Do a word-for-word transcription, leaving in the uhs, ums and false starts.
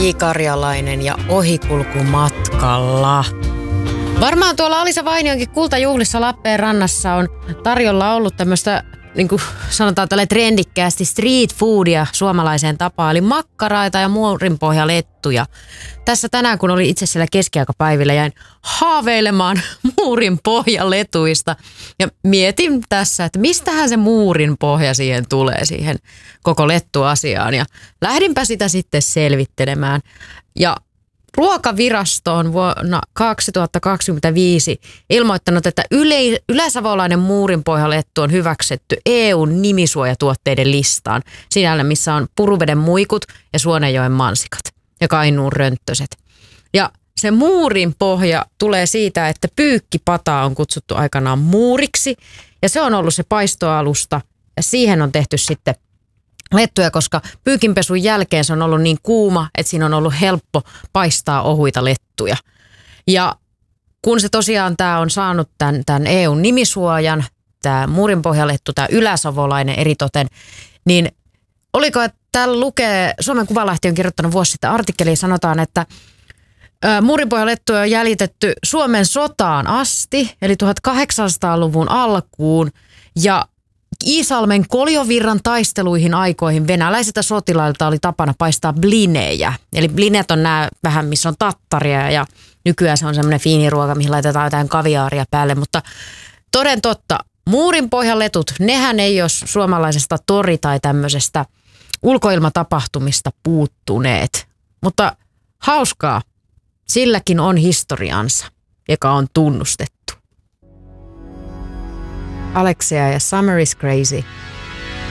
J. Karjalainen ja Ohikulkumatkalla. Varmaan tuolla Alisa Vainionkin kultajuhlissa Lappeenrannassa on tarjolla ollut tämmöistä, niin kuin sanotaan tälle trendikkäästi, street foodia suomalaiseen tapaan. Eli makkaraita ja muurinpohjalettuja. Tässä tänään, kun oli itse siellä keskiaikapäivillä, jäin haaveilemaan muurinpohjaletuista. Ja mietin tässä, että mistähän se muurinpohja siihen tulee, siihen koko lettuasiaan. Ja lähdinpä sitä sitten selvittelemään. Ja Ruokavirasto on vuonna kaksituhattakaksikymmentäviisi ilmoittanut, että yle- yläsavolainen muurinpohjalettu on hyväksytty E U:n nimisuojatuotteiden listaan. Siinä, missä on Puruveden muikut ja Suonenjoen mansikat ja Kainuun rönttöset. Ja se muurinpohja tulee siitä, että pyykkipataa on kutsuttu aikanaan muuriksi ja se on ollut se paistoalusta ja siihen on tehty sitten lettuja, koska pyykinpesun jälkeen se on ollut niin kuuma, että siinä on ollut helppo paistaa ohuita lettuja. Ja kun se tosiaan tämä on saanut tämän, tämän E U:n nimisuojan, tämä muurinpohjalettu, tämä yläsavolainen eritoten, niin oliko, että täällä lukee, Suomen Kuvalehti on kirjoittanut vuosi sitten artikkeliin, sanotaan, että muurinpohjalettuja on jäljitetty Suomen sotaan asti, eli tuhatkahdeksansataaluvun alkuun, ja Iisalmen Koljovirran taisteluihin aikoihin venäläisiltä sotilailta oli tapana paistaa blinejä. Eli blinet on nämä vähän, missä on tattaria ja nykyään se on semmoinen fiiniruoka, mihin laitetaan jotain kaviaaria päälle. Mutta toden totta, muurinpohjaletut, nehän ei ole suomalaisesta tori- tai tämmöisestä ulkoilmatapahtumista puuttuneet. Mutta hauskaa, silläkin on historiansa, joka on tunnustettu. Alexia ja Summer is Crazy.